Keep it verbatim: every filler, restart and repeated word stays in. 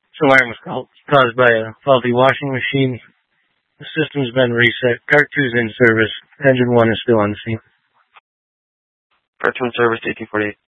Alarm was called, caused by a faulty washing machine. The system's been reset. Cart two's in service. Engine one is still on the scene. Cart two in service, eighteen forty-eight.